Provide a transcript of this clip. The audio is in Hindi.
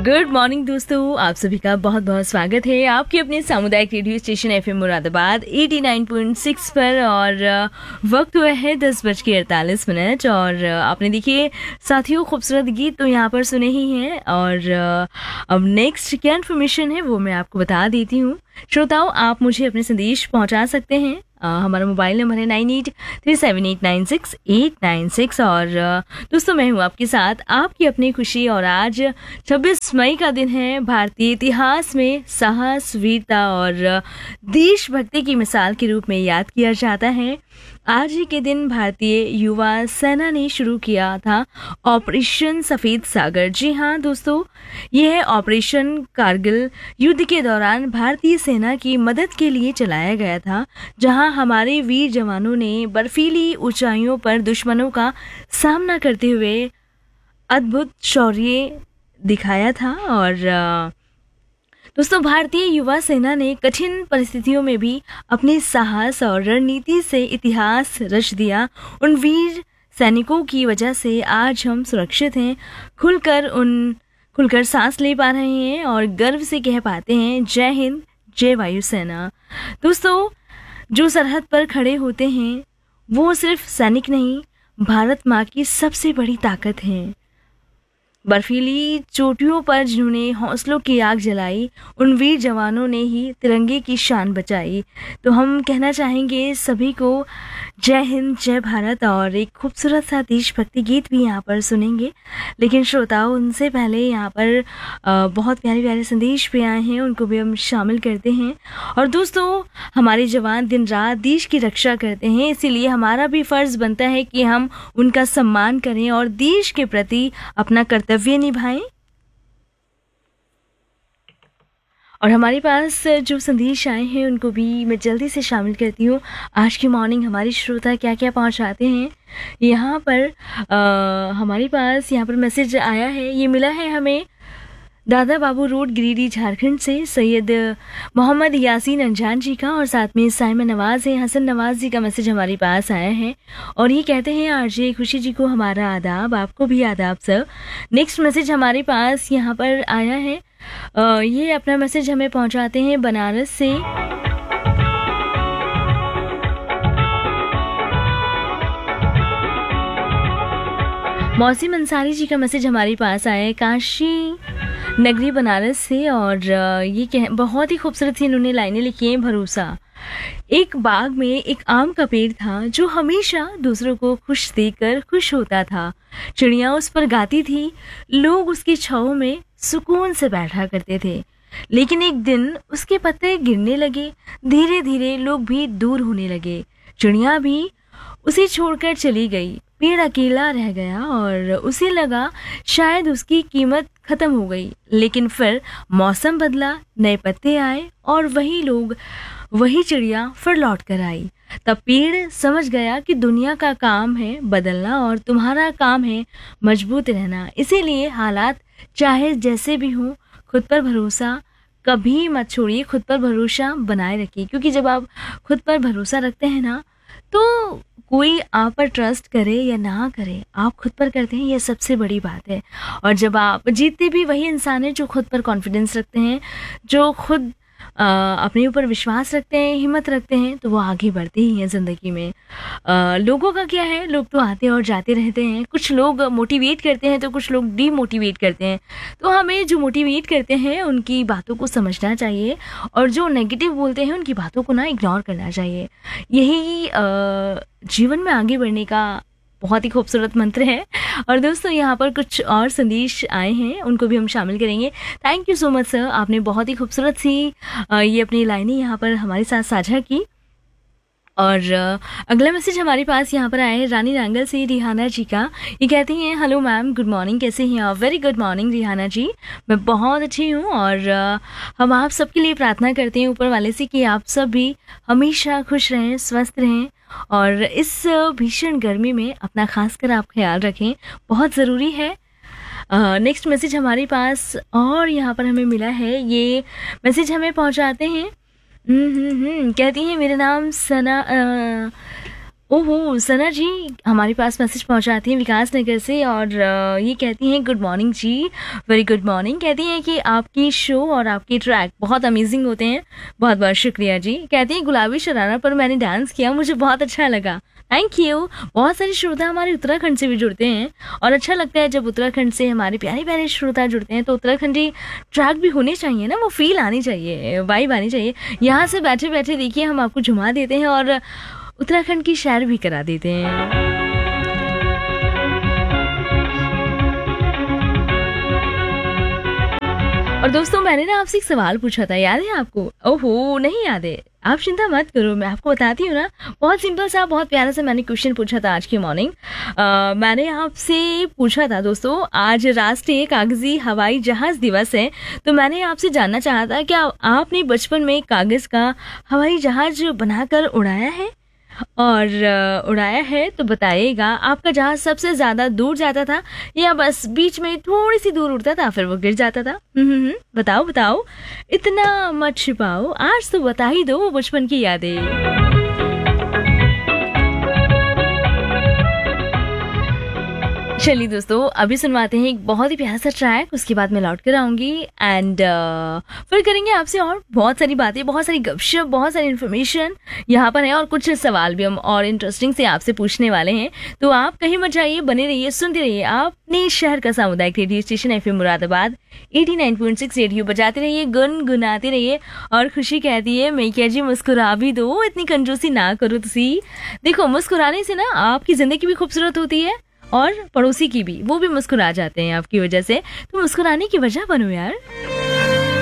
गुड मॉर्निंग दोस्तों, आप सभी का बहुत बहुत स्वागत है आपके अपने सामुदायिक रेडियो स्टेशन एफएम मुरादाबाद 89.6 पर। और वक्त हुआ है 10:48 और आपने देखिए साथियों खूबसूरत गीत तो यहाँ पर सुने ही हैं। और अब नेक्स्ट क्या इन्फॉर्मेशन है वो मैं आपको बता देती हूँ। श्रोताओं, आप मुझे अपने संदेश पहुँचा सकते हैं। हमारा मोबाइल नंबर है 9837896896। और दोस्तों मैं हूँ आपके साथ, आपकी अपनी खुशी। और आज 26 मई का दिन है। भारतीय इतिहास में साहस, वीरता और देशभक्ति की मिसाल के रूप में याद किया जाता है। आज ही के दिन भारतीय युवा सेना ने शुरू किया था ऑपरेशन सफेद सागर। जी हाँ दोस्तों, यह ऑपरेशन कारगिल युद्ध के दौरान भारतीय सेना की मदद के लिए चलाया गया था, जहां हमारे वीर जवानों ने बर्फीली ऊंचाइयों पर दुश्मनों का सामना करते हुए अद्भुत शौर्य दिखाया था। और दोस्तों, भारतीय युवा सेना ने कठिन परिस्थितियों में भी अपने साहस और रणनीति से इतिहास रच दिया। उन वीर सैनिकों की वजह से आज हम सुरक्षित हैं, खुलकर सांस ले पा रहे हैं और गर्व से कह पाते हैं जय हिंद, जय वायुसेना। दोस्तों, जो सरहद पर खड़े होते हैं वो सिर्फ सैनिक नहीं, भारत माँ की सबसे बड़ी ताकत हैं। बर्फीली चोटियों पर जिन्होंने हौसलों की आग जलाई, उन वीर जवानों ने ही तिरंगे की शान बचाई। तो हम कहना चाहेंगे सभी को जय हिंद, जय भारत। और एक खूबसूरत सा देशभक्ति गीत भी यहाँ पर सुनेंगे। लेकिन श्रोताओं, उनसे पहले यहाँ पर बहुत प्यारे प्यारे संदेश भी आए हैं, उनको भी हम शामिल करते हैं। और दोस्तों, हमारे जवान दिन रात देश की रक्षा करते हैं, इसीलिए हमारा भी फर्ज बनता है कि हम उनका सम्मान करें और देश के प्रति अपना कर्तव्य निभाएं। और हमारे पास जो संदेश आए हैं उनको भी मैं जल्दी से शामिल करती हूँ। आज की मॉर्निंग हमारी श्रोता क्या क्या पहुँचाते हैं यहाँ पर। हमारे पास यहाँ पर मैसेज आया है, ये मिला है हमें दादा बाबू रोड, गिरिडीह, झारखंड से सैयद मोहम्मद यासीन अंजान जी का। और साथ में साइमन नवाज है, हसन नवाज जी का मैसेज हमारे पास आया है। और ये कहते हैं आरजे खुशी जी को हमारा आदाब, आपको भी आदाब सर। नेक्स्ट मैसेज हमारे पास यहाँ पर आया है, ये अपना मैसेज हमें पहुँचाते हैं बनारस से। मौसिम अंसारी जी का मैसेज हमारे पास आया है काशी नगरी बनारस से। और ये बहुत ही खूबसूरत सी इन्होंने लाइनें लिखी हैं। भरोसा, एक बाग में एक आम का पेड़ था जो हमेशा दूसरों को खुश देखकर खुश होता था। चिड़िया उस पर गाती थी, लोग उसकी छांव में सुकून से बैठा करते थे। लेकिन एक दिन उसके पत्ते गिरने लगे, धीरे धीरे लोग भी दूर होने लगे, चिड़िया भी उसे छोड़कर चली गई। पेड़ अकेला रह गया और उसे लगा शायद उसकी कीमत खत्म हो गई। लेकिन फिर मौसम बदला, नए पत्ते आए और वही लोग, वही चिड़िया फिर लौट कर आई। तब पेड़ समझ गया कि दुनिया का काम है बदलना और तुम्हारा काम है मजबूत रहना। इसीलिए हालात चाहे जैसे भी हो, खुद पर भरोसा कभी मत छोड़िए, खुद पर भरोसा बनाए रखिए। क्योंकि जब आप खुद पर भरोसा रखते हैं ना, तो कोई आप पर ट्रस्ट करे या ना करे, आप खुद पर करते हैं, ये सबसे बड़ी बात है। और जब आप जीतते भी वही इंसान है जो खुद पर कॉन्फिडेंस रखते हैं, जो खुद अपने ऊपर विश्वास रखते हैं, हिम्मत रखते हैं, तो वो आगे बढ़ते ही हैं ज़िंदगी में। लोगों का क्या है, लोग तो आते और जाते रहते हैं। कुछ लोग मोटिवेट करते हैं तो कुछ लोग डीमोटिवेट करते हैं। तो हमें जो मोटिवेट करते हैं उनकी बातों को समझना चाहिए और जो नेगेटिव बोलते हैं उनकी बातों को ना इग्नोर करना चाहिए। यही जीवन में आगे बढ़ने का बहुत ही खूबसूरत मंत्र है। और दोस्तों, यहाँ पर कुछ और संदेश आए हैं, उनको भी हम शामिल करेंगे। Thank you so much sir, आपने बहुत ही खूबसूरत सी ये अपनी लाइनें यहाँ पर हमारे साथ साझा की। और अगला मैसेज हमारे पास यहाँ पर आया है रानी नांगल से रिहाना जी का। ये कहती हैं हेलो मैम, गुड मॉर्निंग, कैसे हैं आप? वेरी गुड मॉर्निंग रिहाना जी, मैं बहुत अच्छी हूँ। और हम आप सबके लिए प्रार्थना करते हैं ऊपर वाले से कि आप सब भी हमेशा खुश रहें, स्वस्थ रहें और इस भीषण गर्मी में अपना खासकर आप ख्याल रखें, बहुत ज़रूरी है। नेक्स्ट मैसेज हमारे पास और यहाँ पर हमें मिला है, ये मैसेज हमें पहुँचाते हैं कहती हैं मेरा नाम सना ओहो! सना जी हमारे पास मैसेज पहुँचाती हैं विकास नगर से और ये कहती हैं गुड मॉर्निंग जी, वेरी गुड मॉर्निंग। कहती हैं कि आपकी शो और आपके ट्रैक बहुत अमेज़िंग होते हैं। बहुत-बहुत शुक्रिया जी। कहती हैं गुलाबी शरारा पर मैंने डांस किया, मुझे बहुत अच्छा लगा। Thank you. बहुत सारे श्रोता हमारे उत्तराखंड से भी जुड़ते हैं और अच्छा लगता है जब उत्तराखंड से हमारे प्यारे-प्यारे श्रोता जुड़ते हैं, तो उत्तराखंडी ट्रैक भी होने चाहिए ना, वो फ़ील आनी चाहिए, वाइब आनी चाहिए। यहाँ से बैठे-बैठे देखिए हम आपको झुमा देते हैं और उत्तराखंड की सैर भी करा देते हैं। और दोस्तों मैंने ना आपसे एक सवाल पूछा था, याद है आपको? ओहो! नहीं याद है? आप चिंता मत करो, मैं आपको बताती हूँ ना। बहुत सिंपल सा, बहुत प्यारा सा मैंने क्वेश्चन पूछा था आज की मॉर्निंग। मैंने आपसे पूछा था दोस्तों, आज राष्ट्रीय कागज़ी हवाई जहाज़ दिवस है, तो मैंने आपसे जानना चाहा था क्या आपने बचपन में कागज़ का हवाई जहाज़ बनाकर उड़ाया है? और उड़ाया है तो बताइएगा आपका जहाज़ सबसे ज़्यादा दूर जाता था या बस बीच में थोड़ी-सी दूर उड़ता था फिर वो गिर जाता था? बताओ, बताओ। इतना मत छिपाओ, आज तो बता ही दो वो बचपन की यादें। चलिए दोस्तों, अभी सुनवाते हैं एक बहुत ही प्यारा सा ट्रैक, उसके बाद मैं लौट कर आऊँगी एंड फिर करेंगे आपसे और बहुत सारी बातें, बहुत सारी गपशप, बहुत सारी इन्फॉर्मेशन यहाँ पर है और कुछ सवाल भी हम और इंटरेस्टिंग से आपसे पूछने वाले हैं। तो आप कहीं मत जाइए, बने रहिए, सुनते रहिए अपने शहर का सामुदायिक radio station FM Moradabad 89.6 radio बजाते रहिए, गुनगुनाते रहिए और खुशी कहती है मैं क्या जी मुस्कुरा भी दो, इतनी कंजूसी ना करो तुसी। देखो मुस्कुराने से ना आपकी ज़िंदगी भी खूबसूरत होती है और पड़ोसी की भी, वो भी मुस्कुरा जाते हैं आपकी वजह से। तो मुस्कुराने की वजह बनो यार।